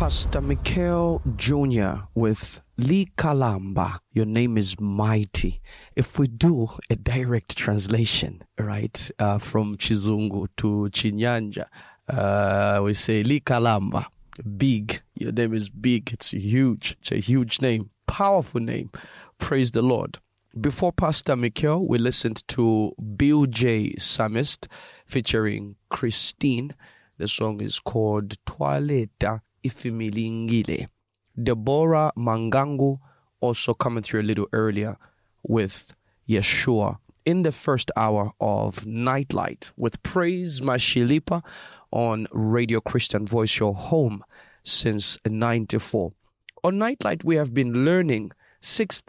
Pastor Michael Jr. with Lee Kalamba. Your name is mighty. If we do a direct translation, right, from Chizungu to Chinyanja, we say Lee Kalamba, big. Your name is big. It's huge. It's a huge name, powerful name. Praise the Lord. Before Pastor Michael, we listened to Bill J. Psalmist featuring Christine. The song is called Toileta Ifimilingile. Deborah Mangangu also coming through a little earlier with Yeshua in the first hour of Nightlight with Praise Mashilipa on Radio Christian Voice, your home since 94. On Nightlight, we have been learning 6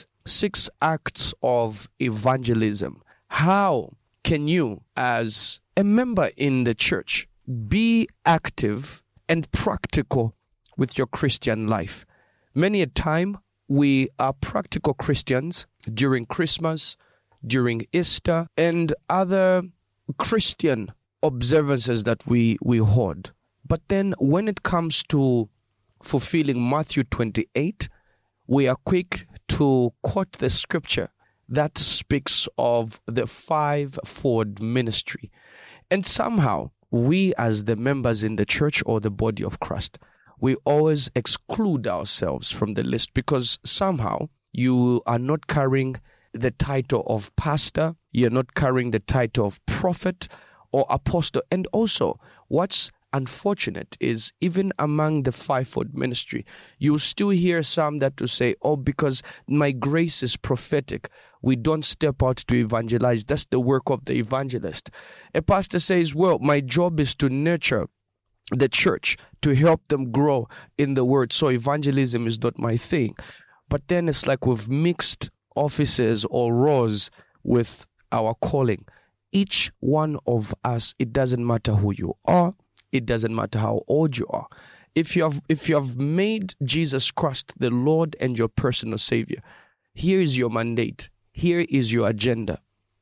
acts of evangelism. How can you, as a member in the church, be active and practical with your Christian life? Many a time, we are practical Christians during Christmas, during Easter, and other Christian observances that we hold. But then when it comes to fulfilling Matthew 28, we are quick to quote the scripture that speaks of the fivefold ministry. And somehow, we as the members in the church or the body of Christ, we always exclude ourselves from the list because somehow you are not carrying the title of pastor, you're not carrying the title of prophet or apostle. And also, what's unfortunate is even among the fivefold ministry, you still hear some that will say, oh, because my grace is prophetic, we don't step out to evangelize. That's the work of the evangelist. A pastor says, well, my job is to nurture the church, to help them grow in the word. So evangelism is not my thing. But then it's like we've mixed offices or roles with our calling. Each one of us, it doesn't matter who you are. It doesn't matter how old you are. If you have made Jesus Christ the Lord and your personal Savior, here is your mandate. Here is your agenda.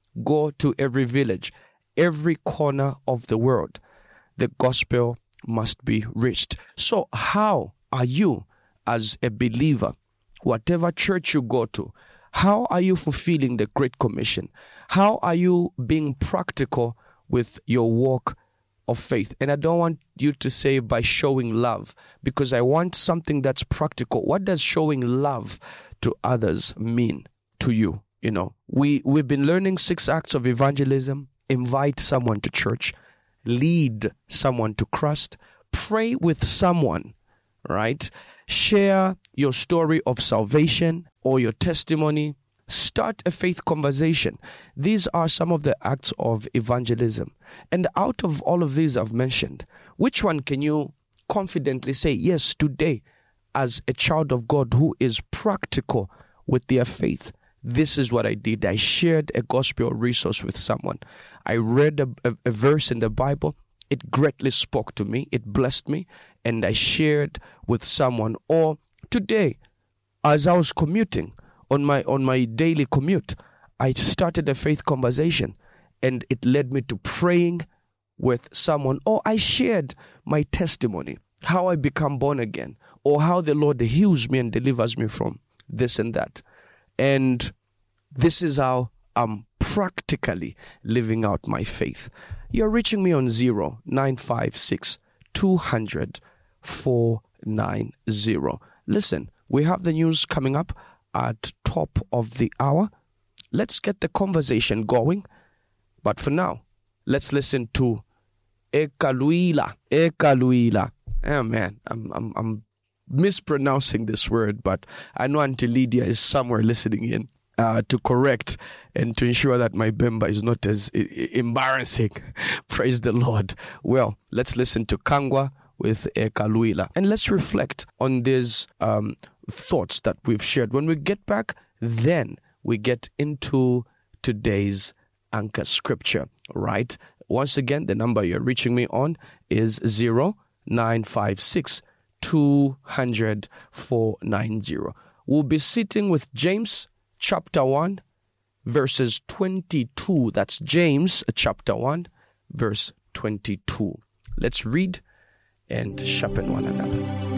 Go to every village, every corner of the world. The gospel must be reached. So how are you as a believer, whatever church you go to, how are you fulfilling the Great Commission? How are you being practical with your walk of faith? And I don't want you to say by showing love, because I want something that's practical. What does showing love to others mean to you? You know, we've been learning 6 acts of evangelism. Invite someone to church, lead someone to Christ, pray with someone, right? Share your story of salvation or your testimony. Start a faith conversation. These are some of the acts of evangelism. And out of all of these I've mentioned, which one can you confidently say, yes, today, as a child of God who is practical with their faith, this is what I did. I shared a gospel resource with someone. I read a verse in the Bible. It greatly spoke to me. It blessed me. And I shared with someone. Or today, as I was commuting, on my daily commute, I started a faith conversation and it led me to praying with someone. Or I shared my testimony, how I become born again, or how the Lord heals me and delivers me from this and that. And this is how I'm practically living out my faith. You're reaching me on 0956 200 490. Listen, we have the news coming up at top of the hour. Let's get the conversation going. But for now, let's listen to Ekaluila. Ekaluila. Oh man, I'm mispronouncing this word, but I know Auntie Lydia is somewhere listening in to correct and to ensure that my Bemba is not as embarrassing. Praise the Lord. Well, let's listen to Kangwa with Ekaluila. And let's reflect on these thoughts that we've shared. When we get back, then we get into today's anchor scripture, right? Once again, the number you're reaching me on is 0956 200 490. We'll be sitting with James chapter 1, verses 22. That's James chapter 1, verse 22. Let's read and sharpen one another.